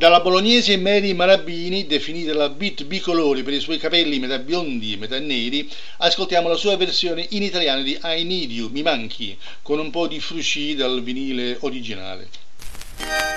Dalla bolognese Mary Marabini, definita la Beat bicolore per i suoi capelli metà biondi e metà neri, ascoltiamo la sua versione in italiano di I Need You, Mi Manchi, con un po' di frusci dal vinile originale.